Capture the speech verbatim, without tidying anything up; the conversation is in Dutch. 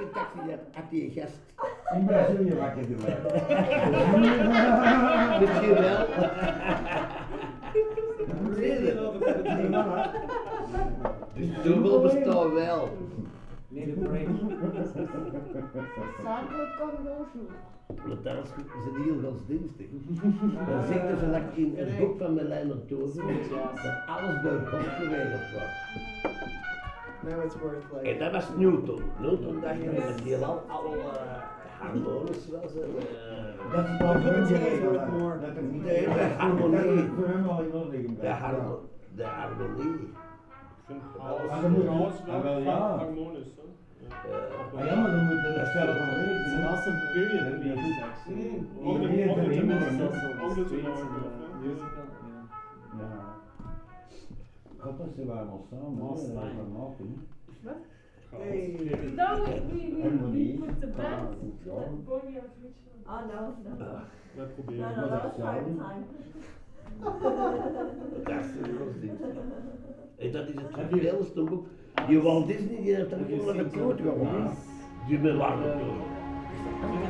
in taxi had, had die gast. In Brazilië wakker geweest. Misschien wel. Dus dubbel bestaat wel. Need a break. Zakelijk kan lozen. Want daar is ze heel godsdienstig. Dan zitten ze dat in het boek van Melijn Tozen dat alles bij God geregeld wordt. Now it's worth like. En dat was Newton. Newton dacht dat die al al harmonisch was. En, uh, Dat is wel voor hem worth more. Dat is niet Nee, de harmonie. Voor hem al in orde de, gebracht. harmo de harmonie. Ik vind alles, Maar dan moet- alles ah, wel, wel ja. harmonisch. Hè? Ja. Uh, Maar ja, maar dan moet je dat zelf wel weten. It's an awesome period of being actually. Mm. All Ook the dit- ook all the dit women nummer, is also ook the dit streets and nummer, the ja. musical. Yeah. Ja. God, dat ze waren al samen. Most hè, dat fine. is van maken, hè. Hey. No, we, we, we, Harmonie. we put the Ah, band, ja. that Bonnie of Richmond. Oh no, no. Wij No, proberen. no, that was private time. dat is de godsdienst. En dat is het geweldigste boek. Die Walt Disney die heeft er gewoon naar de kloot gehouden. Die bewaarde toch.